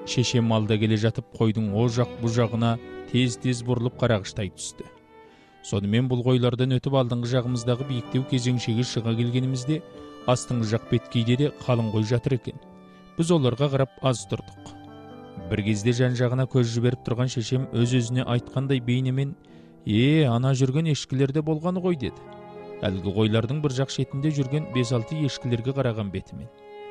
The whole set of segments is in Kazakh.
Шешем малда келе жатып қойдың о жақ бұ жағына тез-тез бұрылып қарағыштай түсті. Сонымен бұл қойлардан өтіп алдыңғы жағымыздағы биіктеу кезеңшеге шыға келгенімізде астыңғы жақ беткейде де қалың қой жатыр екен. Біз оларға қарап аз тұрдық. Бір кезде жан-жағына көз жіберіп тұрған шешем өз-өзіне айтқандай бейнемен ана жүрген ешкілерде болғаны ғой деді. Әлгі қойлардың бір жақ шетінде жүрген 5-6 ешкілерге қараған бетімен.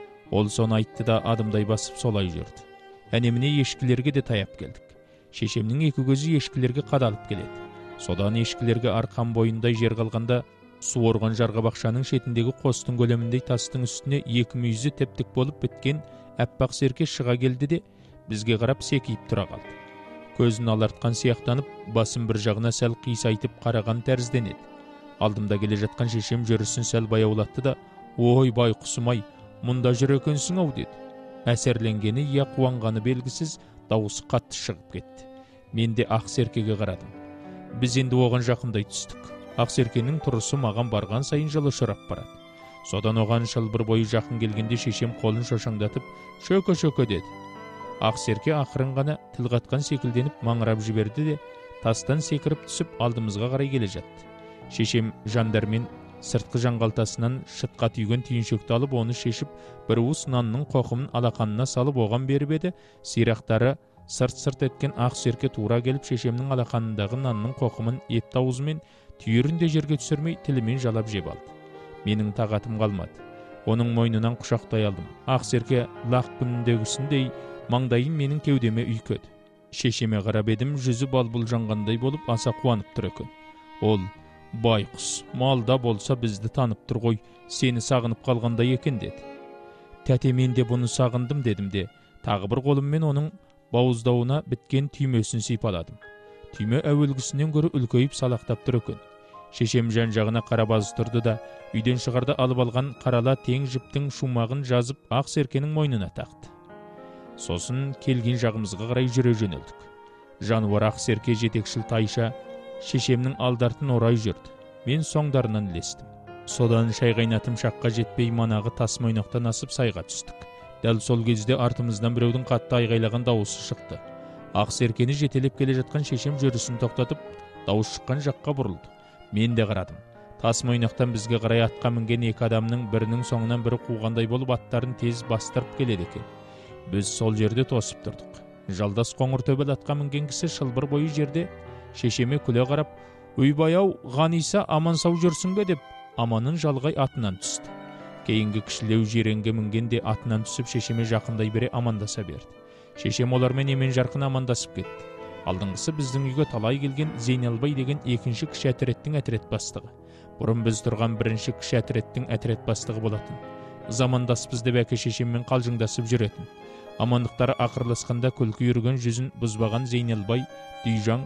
Ол соны айтты да адымдай басып солай жүрді. Әне-міне ешкілерге де таяп келдік. Шешемнің екі көзі ешкілерге қадалып келеді. Содан ешкілерге арқан бойындай жер қалғанда су орған жарғабақшаның шетіндегі қостың көлеміндей тастың үстіне екі мүйізі тептік болып біткен әппақ серке шыға келді де бізге қарап секейіп тұра қалды. Көзін алартқан сияқтанып, басын бір жағына сәл қисайтып қараған тәрізденеді. Алдымда келе жатқан шешем жүрісін сәл баяулатты да, «Ой, байқұсым-ай, мұнда жүр екенсің-ау» деді. Әсерленгені я қуанғаны белгісіз, дауысы қатты шығып кетті. Мен де ақ серкеге қарадым. Біз енді оған жақындай түстік. Ақ серкенің тұрысы маған барған сайын жылы ұшырап барады. Содан оған шылбыр бойы жақын келгенде шешем қолын шошаңдатып, «Шөке-шөке» деді. Ақ серке ақырын ғана тіл қатқан секілденіп маңырап жіберді де тастан секіріп түсіп алдымызға қарай келе жатты. Шешем жандармен сыртқы жанғалтасынан шытқа түйген түйіншекті алып оны шешіп бір уыс нанның қоқымын алақанына салып оған беріп еді, сирақтары сырт-сырт еткен ақ серке тура келіп шешемнің алақанындағы нанның қоқымын епті аузымен түйірінде жерге түсірмей тілімен жалап жеп алды. Менің тағатым қалмады. Оның мойнынан құшақтай алдым. Ақ серке лақ күніндегісіндей маңдайын менің кеудеме үйкеді. Шешеме қарап едім, жүзі балбұл жанғандай болып аса қуанып тұр екен. Ол, «Байқұс, малда болса бізді танып тұр ғой, сені сағынып қалғандай екен» деді. «Тәте, мен де бұны сағындым» дедім де, тағы бір қолыммен оның бауыздауына біткен түймесін сипаладым. Түйме әуелгісінен гөрі үлкейіп салақтап тұр екен. Шешем жан-жағына қарап аз тұрды да, үйден шығарда алып алған қарала тең жіптің шумағын жазып ақ серкенің мойнына тақты. Сосын келген жағымызға қарай жүре жөнелдік. Жануар ақ серке жетекшіл тайша шешемнің алдартын орай жүрді. Мен соңдарынан ілестім. Содан шай қайнатым шаққа жетпей манағы тас мойнақтан асып сайға түстік. Дәл сол кезде артымыздан біреудің қатты айғайлаған дауысы шықты. Ақ серкені жетелеп келе жатқан шешем жүрісін тоқтатып, дауыс шыққан жаққа бұрылды. Мен де қарадым. Тас мойнақтан бізге қарай атқа мінген екі адамның бірінің соңынан бірі қуғандай болып аттарын тез бастырып келеді екен. Біз сол жерде тосып тұрдық. Жалдас қоңыр төбел атқа мінген кісі шылбыр бойы жерде шешеме күле қарап, «Үйбай-ау, Ғаниса, аман сау жүрсің бе?» деп аманын жалғай атынан түсті. Кейінгі кішілеу жиренге мінгенде атынан түсіп шешеме жақындай бере амандаса берді. Шешем олармен емен жарқын амандасып кетті. Алдыңғысы біздің үйге талай келген Зейнелбай деген екінші кіші әтіреттің әтірет бастығы. Бұрын біз тұрған бірінші кіші әтіреттің әтірет бастығы болатын. Замандаспыз деп әке шешеммен қалжыңдасып жүретін. Амандықтары ақырласқанда күлкі үрген жүзін бұзбаған Зейнелбай Дүйжан,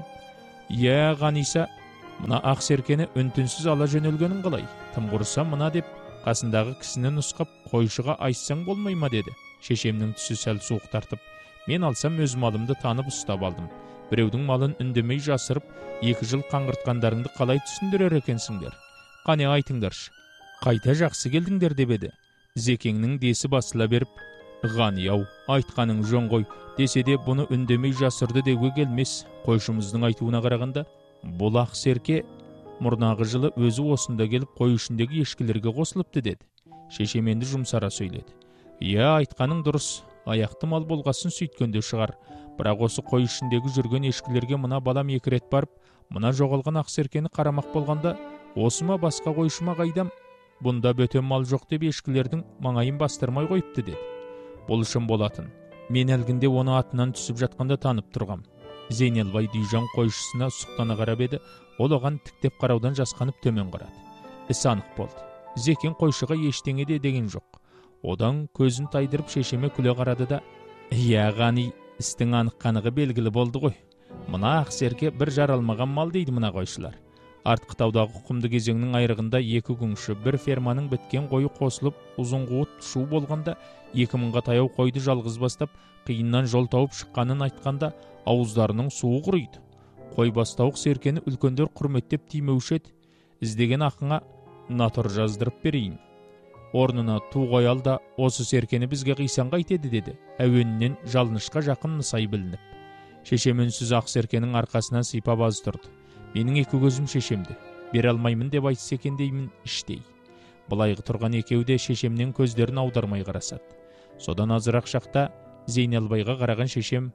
«Иә, Ғаниса, мына ақ серкені үнтінсіз ала жөнелгенің қалай? Тым құрыса мына» деп қасындағы кісіні нұсқап, «Қойшыға айтсаң болмай ма?» деді. Шешемнің түсі сәл суық тартып, мен алсам өз малымды танып ұстап алдым. Біреудің малын үндемей жасырып, 2 жыл қаңғыртқандарыңды қалай түсіндірер екенсіңдер? Қане айтыңдаршы. Қайта жақсы келдіңдер деп еді. Зекеңнің десі басыла беріп, «Ғани-ау, айтқаның жөн ғой» десе де бұны үндемей жасырды деуге келмес. Қойшымыздың айтуына қарағанда, бұл ақ серке мұрнағы жылы өзі осында келіп қой ішіндегі ешкілерге қосылыпты деді. Шешем енді жұмсара сөйледі. «Иә, айтқаның дұрыс, аяқты мал болғасын сөйткенде шығар. Бірақ осы қой ішіндегі жүрген ешкілерге мына балам 2 рет барып, мына жоғалған ақ серкені қарамақ болғанда, осы ма басқа қойшыма қайдам? Бұнда бөтен мал жоқ деп ешкілердің маңайын бастырмай қойыпты» деді. Бұл шын болатын. Мен әлгінде оны атынан түсіп жатқанда танып тұрғам. Зейнелбай Дүйжан қойшысына сұқтана қарап еді, ол оған тіктеп қараудан жасқанып төмен қарады. Іс анық болды. Зекең қойшыға ештеңе де деген жоқ. Одан көзін тайдырып шешеме күле қарады да, «Иә, Ғани, істің анық-қанығы белгілі болды ғой. Мына ақ серке бір жаралмаған мал дейді мына қойшылар. Артқы таудағы құмды кезеңнің айрығында 2 күңші бір ферманың біткен қойы қосылып ұзын қуыт шу болғанда 2000-ға таяу қойды жалғыз бастап қиыннан жол тауып шыққанын айтқанда ауыздарының суы құриды. Қой бастауық серкені үлкендер құрметтеп тимеуші еді. Іздеген ақыңа натыр жаздырып берейін. орнына ту қоял да осы серкені бізге қисаң қайтеді деді, әуенінен жалынышқа жақын нысай білініп. Шешем үнсіз ақ серкенің арқасынан сипап аз тұрды. Менің екі көзім шешемді. Бере алмаймын деп айтса екен деймін іштей. Былайғы тұрған екеуі де шешемнен көздерін аудармай қарасады. Содан азырақ шақта Зейнелбайға қараған шешем: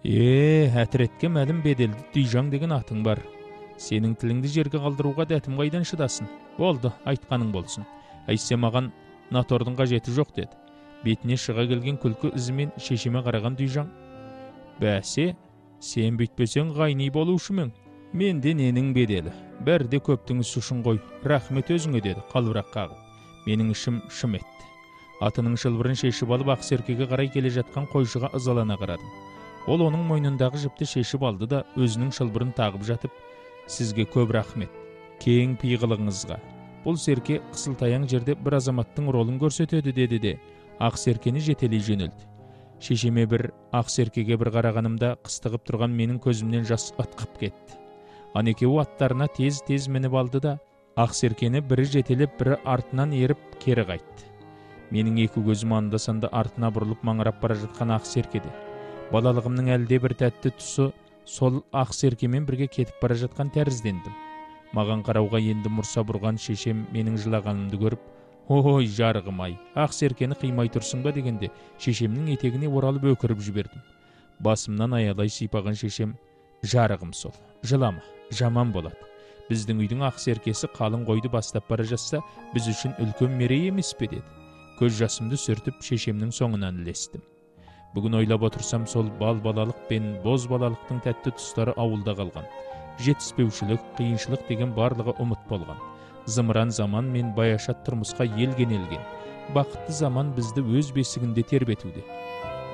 әтіретке мәлім беделді Дүйжан деген атың бар. Сенің тіліңді жерге қалдыруға дәтім қайдан шыдасын? Болды, айтқаның болсын. Әйтсе маған натордың қажеті жоқ деді. Бетіне шыға келген күлкі ізімен шешеме қараған Дүйжан: бәсе, сен бүйтпесең ғайни болушы мен. Менде ненің беделі? Бәрде көптің ісі үшін ғой. Рахмет өзіңе деді, қалбырақ қағып. Менің ішім шым етті. Атының шылбырын шешіп алып Ақсеркеге қарай келе жатқан қойшыға ызалана қарадым. Ол оның мойнындағы жіпті шешіп алды да өзінің шылбырын тағып жатып: сізге көп рахмет, кең пиғылыңызға. Бұл серке қысылтаяң жерде бір азаматтың ролын көрсетеді деді де Ақсеркені жетелей жөнелді. Шешеме бір Ақсеркеге бір қарағанымда қыстығып тұрған менің көзімнен жас атқып кетті. Анекеуі аттарына тез-тез мініп алды да Ақсеркені бірі жетелеп, бірі артынан еріп кері қайтты. Менің екі көзім анда-санда артына бұрылып маңырап бара жатқан Ақсеркеде. Балалығымның әлде бір тәтті тұсы сол Ақсеркемен бірге кетіп бара жатқан тәріздендім. Маған қарауға енді мұрса бұрған шешем менің жылағанымды көріп: ой жарығым-ай, Ақсеркені қимай тұрсың ба дегенде шешемнің етегіне оралып өкіріп жібердім. Басымнан аялай сипаған шешем: жарығым сол, жылама, жаман болады. Біздің үйдің Ақсеркесі қалың қойды бастап бара жатса, біз үшін үлкен мерей емес пе деді. Көз жасымды сүртіп шешемнің соңынан ілестім. Бүгін ойлап отырсам, сол балалық пен боз балалықтың тәтті тұстары ауылда қалған. Жетіспеушілік, қиыншылық деген барлығы ұмыт болған. Зымыран заман мен баяшат тұрмысқа елген. Бақытты заман бізді өз бесігінде тербетуде.